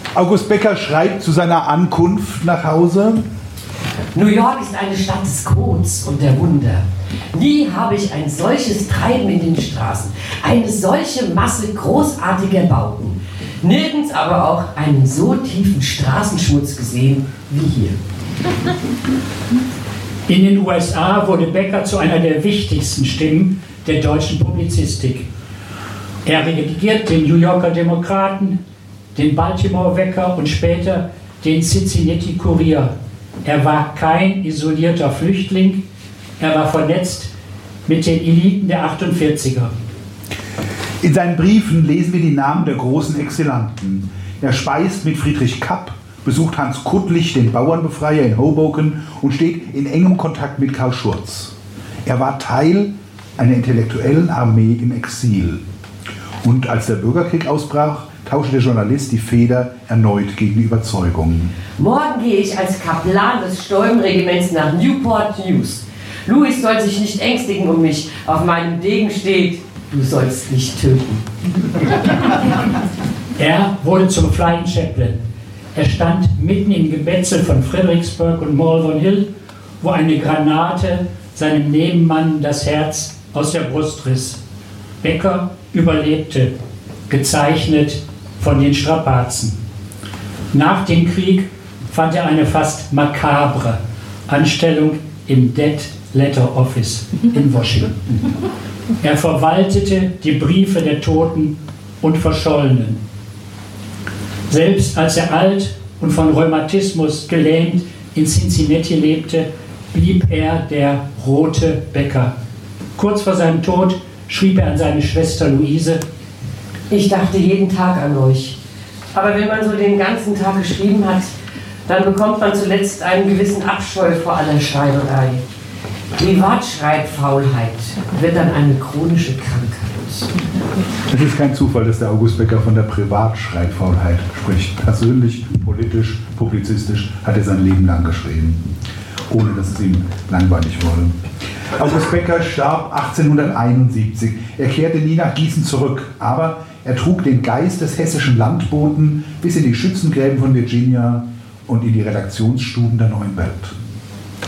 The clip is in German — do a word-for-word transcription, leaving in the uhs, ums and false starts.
August Becker schreibt zu seiner Ankunft nach Hause: New York ist eine Stadt des Codes und der Wunder. Nie habe ich ein solches Treiben in den Straßen, eine solche Masse großartiger Bauten, nirgends aber auch einen so tiefen Straßenschmutz gesehen wie hier. In den U S A wurde Becker zu einer der wichtigsten Stimmen der deutschen Publizistik. Er redigiert den New Yorker Demokraten, den Baltimore Wecker und später den Cincinnati Courier. Er war kein isolierter Flüchtling, er war vernetzt mit den Eliten der achtundvierziger. In seinen Briefen lesen wir die Namen der großen Exilanten. Er speist mit Friedrich Kapp, besucht Hans Kuttlich, den Bauernbefreier in Hoboken, und steht in engem Kontakt mit Karl Schurz. Er war Teil einer intellektuellen Armee im Exil. Und als der Bürgerkrieg ausbrach, tauschte der Journalist die Feder erneut gegen die Überzeugungen. Morgen gehe ich als Kaplan des Stäubenregiments nach Newport News. Louis soll sich nicht ängstigen um mich. Auf meinem Degen steht: Du sollst nicht töten. Er wurde zum Flying Chaplain. Er stand mitten im Gemetzel von Fredericksburg und Malvern Hill, wo eine Granate seinem Nebenmann das Herz aus der Brust riss. Becker überlebte, gezeichnet von den Strapazen. Nach dem Krieg fand er eine fast makabre Anstellung im Dead Letter Office in Washington. Er verwaltete die Briefe der Toten und Verschollenen. Selbst als er alt und von Rheumatismus gelähmt in Cincinnati lebte, blieb er der rote Becker. Kurz vor seinem Tod schrieb er an seine Schwester Luise: Ich dachte jeden Tag an euch. Aber wenn man so den ganzen Tag geschrieben hat, dann bekommt man zuletzt einen gewissen Abscheu vor aller Schreiberei. Privatschreibfaulheit wird dann eine chronische Krankheit. Es ist kein Zufall, dass der August Becker von der Privatschreibfaulheit spricht. Persönlich, politisch, publizistisch hat er sein Leben lang geschrieben, ohne dass es ihm langweilig wurde. August Becker starb achtzehnhunderteinundsiebzig. Er kehrte nie nach Gießen zurück, aber er trug den Geist des hessischen Landboten bis in die Schützengräben von Virginia und in die Redaktionsstuben der Neuen Welt.